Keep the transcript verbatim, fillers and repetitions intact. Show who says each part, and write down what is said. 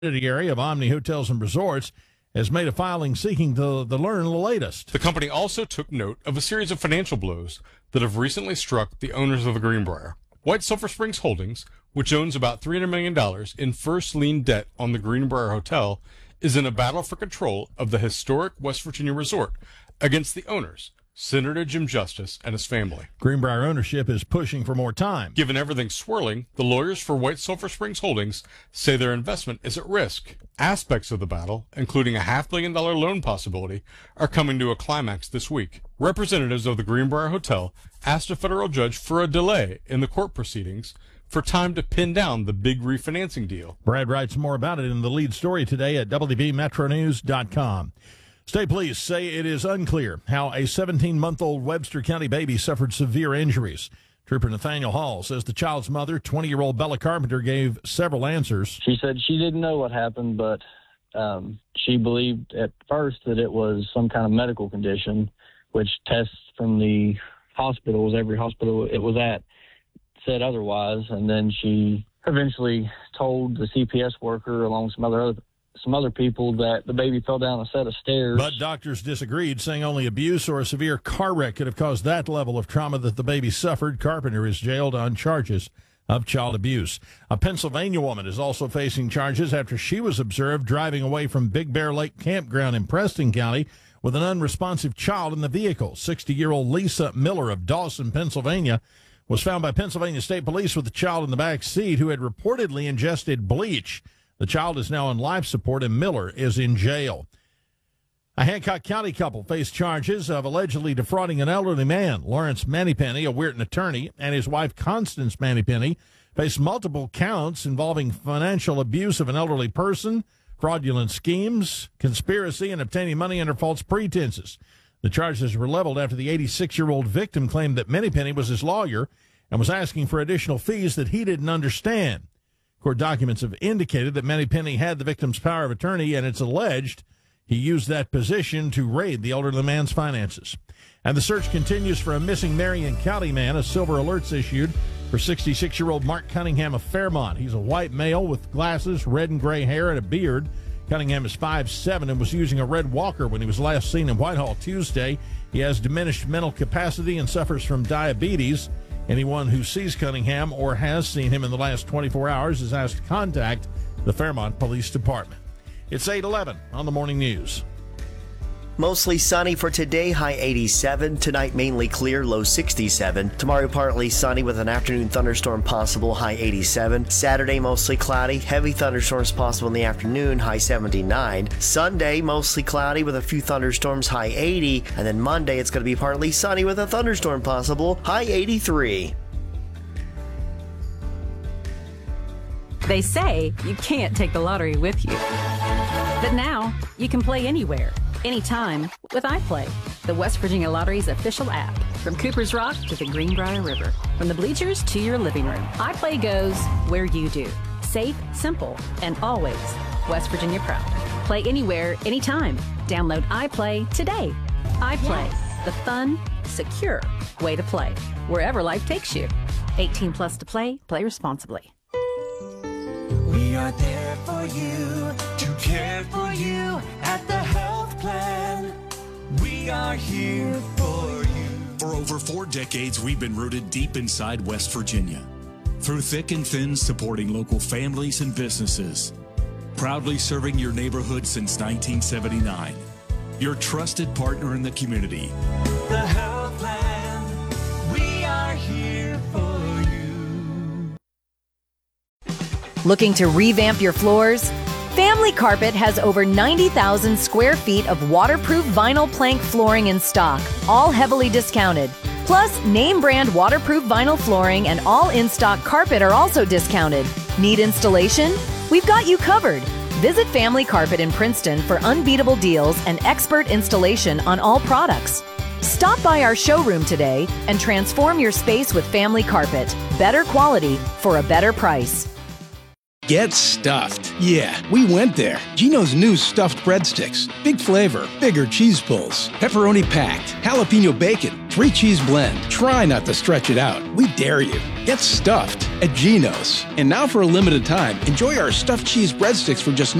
Speaker 1: Area of Omni Hotels and Resorts has made a filing seeking to, to learn the latest.
Speaker 2: The company also took note of a series of financial blows that have recently struck the owners of the Greenbrier. White Sulphur Springs Holdings, which owns about three hundred million dollars in first lien debt on the Greenbrier Hotel, is in a battle for control of the historic West Virginia resort against the owners, Senator Jim Justice and his family.
Speaker 1: Greenbrier ownership is pushing for more time.
Speaker 2: Given everything swirling, the lawyers for White Sulphur Springs Holdings say their investment is at risk. Aspects of the battle, including a half billion dollar loan possibility, are coming to a climax this week. Representatives of the Greenbrier Hotel asked a federal judge for a delay in the court proceedings for time to pin down the big refinancing deal.
Speaker 1: Brad writes more about it in the lead story today at W B Metro News dot com. State police say it is unclear how a seventeen-month-old Webster County baby suffered severe injuries. Trooper Nathaniel Hall says the child's mother, twenty-year-old Bella Carpenter, gave several answers.
Speaker 3: She said she didn't know what happened, but um, she believed at first that it was some kind of medical condition, which tests from the hospitals, every hospital it was at, said otherwise. And then she eventually told the C P S worker, along with some other, other some other people, that the baby fell down a set of stairs.
Speaker 1: But doctors disagreed, saying only abuse or a severe car wreck could have caused that level of trauma that the baby suffered. Carpenter is jailed on charges of child abuse. A Pennsylvania woman is also facing charges after she was observed driving away from Big Bear Lake Campground in Preston County with an unresponsive child in the vehicle. sixty-year-old Lisa Miller of Dawson, Pennsylvania, was found by Pennsylvania State Police with the child in the back seat who had reportedly ingested bleach. The child is now on life support, and Miller is in jail. A Hancock County couple faced charges of allegedly defrauding an elderly man. Lawrence Mannypenny, a Weirton attorney, and his wife Constance Mannypenny faced multiple counts involving financial abuse of an elderly person, fraudulent schemes, conspiracy, and obtaining money under false pretenses. The charges were leveled after the eighty-six-year-old victim claimed that Mannypenny was his lawyer and was asking for additional fees that he didn't understand. Court documents have indicated that Mannypenny had the victim's power of attorney, and it's alleged he used that position to raid the elderly man's finances. And the search continues for a missing Marion County man. A silver alert's issued for sixty-six-year-old Mark Cunningham of Fairmont. He's a white male with glasses, red and gray hair, and a beard. Cunningham is five seven and was using a red walker when he was last seen in Whitehall Tuesday. He has diminished mental capacity and suffers from diabetes. Anyone who sees Cunningham or has seen him in the last twenty-four hours is asked to contact the Fairmont Police Department. It's eight eleven on the Morning News.
Speaker 4: Mostly sunny for today, high eighty-seven. Tonight, mainly clear, low sixty-seven. Tomorrow, partly sunny with an afternoon thunderstorm possible, high eighty-seven. Saturday, mostly cloudy. Heavy thunderstorms possible in the afternoon, high seventy-nine. Sunday, mostly cloudy with a few thunderstorms, high eighty. And then Monday, it's going to be partly sunny with a thunderstorm possible, high eighty-three.
Speaker 5: They say you can't take the lottery with you. But now, you can play anywhere, anytime with iPlay, the West Virginia Lottery's official app. From Cooper's Rock to the Greenbrier River, from the bleachers to your living room, iPlay goes where you do. Safe, simple, and always West Virginia proud. Play anywhere, anytime. Download iPlay today. iPlay, yes. The fun, secure way to play, wherever life takes you. eighteen plus to play. Play responsibly.
Speaker 6: We are there for you, to care for you at the health plan. We are here for you.
Speaker 7: For over four decades, we've been rooted deep inside West Virginia. Through thick and thin, supporting local families and businesses. Proudly serving your neighborhood since nineteen seventy-nine. Your trusted partner in the community.
Speaker 6: The health plan. We are here for you.
Speaker 8: Looking to revamp your floors? Family Carpet has over ninety thousand square feet of waterproof vinyl plank flooring in stock, all heavily discounted. Plus, name brand waterproof vinyl flooring and all in-stock carpet are also discounted. Need installation? We've got you covered. Visit Family Carpet in Princeton for unbeatable deals and expert installation on all products. Stop by our showroom today and transform your space with Family Carpet. Better quality for a better price.
Speaker 9: Get stuffed. Yeah, we went there. Gino's new stuffed breadsticks. Big flavor, bigger cheese pulls, pepperoni packed, jalapeno bacon, three cheese blend. Try not to stretch it out. We dare you. Get stuffed. at Geno's. And now for a limited time, enjoy our stuffed cheese breadsticks for just